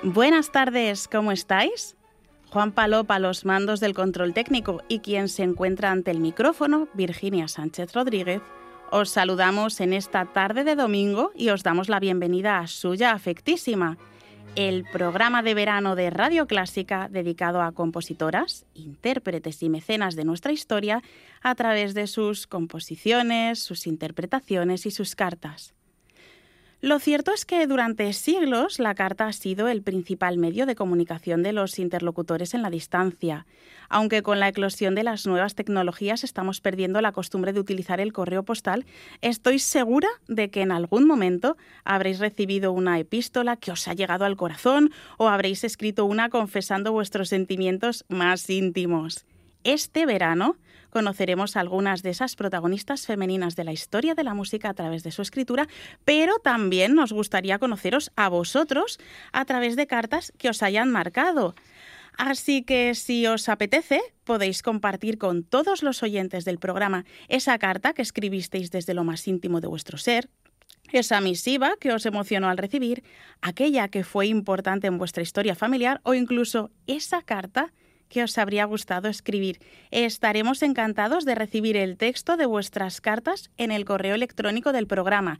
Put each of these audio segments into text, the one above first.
Buenas tardes, ¿cómo estáis? Juan Palop a los mandos del control técnico y quien se encuentra ante el micrófono, Virginia Sánchez Rodríguez. Os saludamos en esta tarde de domingo y os damos la bienvenida a Suya Afectísima, el programa de verano de Radio Clásica dedicado a compositoras, intérpretes y mecenas de nuestra historia a través de sus composiciones, sus interpretaciones y sus cartas. Lo cierto es que durante siglos la carta ha sido el principal medio de comunicación de los interlocutores en la distancia, aunque con la eclosión de las nuevas tecnologías estamos perdiendo la costumbre de utilizar el correo postal. Estoy segura de que en algún momento habréis recibido una epístola que os ha llegado al corazón o habréis escrito una confesando vuestros sentimientos más íntimos. Este verano conoceremos a algunas de esas protagonistas femeninas de la historia de la música a través de su escritura, pero también nos gustaría conoceros a vosotros a través de cartas que os hayan marcado. Así que si os apetece, podéis compartir con todos los oyentes del programa esa carta que escribisteis desde lo más íntimo de vuestro ser, esa misiva que os emocionó al recibir, aquella que fue importante en vuestra historia familiar o incluso esa carta que os habría gustado escribir. Estaremos encantados de recibir el texto de vuestras cartas en el correo electrónico del programa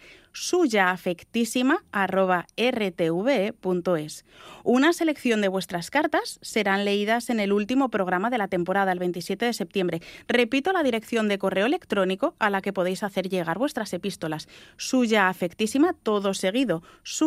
suyaafectisima@rtve.es. Una selección de vuestras cartas serán leídas en el último programa de la temporada, el 27 de septiembre. Repito la dirección de correo electrónico a la que podéis hacer llegar vuestras epístolas. Suyaafectisima, todo seguido,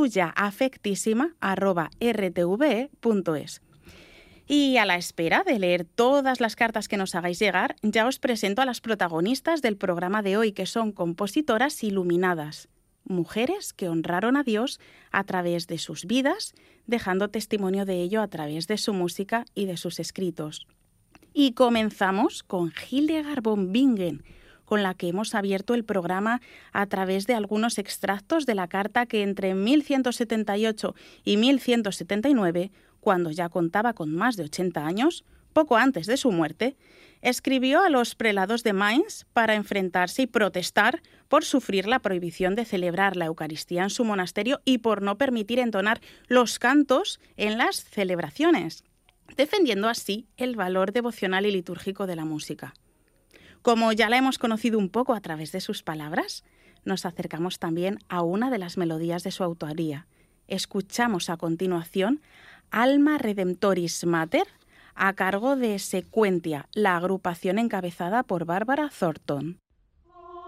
suyaafectisima@rtve.es. Y a la espera de leer todas las cartas que nos hagáis llegar, ya os presento a las protagonistas del programa de hoy, que son compositoras iluminadas, mujeres que honraron a Dios a través de sus vidas, dejando testimonio de ello a través de su música y de sus escritos. Y comenzamos con Hildegard von Bingen, con la que hemos abierto el programa a través de algunos extractos de la carta que entre 1178 y 1179, cuando ya contaba con más de 80 años, poco antes de su muerte, escribió a los prelados de Mainz para enfrentarse y protestar por sufrir la prohibición de celebrar la Eucaristía en su monasterio y por no permitir entonar los cantos en las celebraciones, defendiendo así el valor devocional y litúrgico de la música. Como ya la hemos conocido un poco a través de sus palabras, nos acercamos también a una de las melodías de su autoría. Escuchamos a continuación Alma Redemptoris Mater, a cargo de Sequentia, la agrupación encabezada por Barbara Thornton.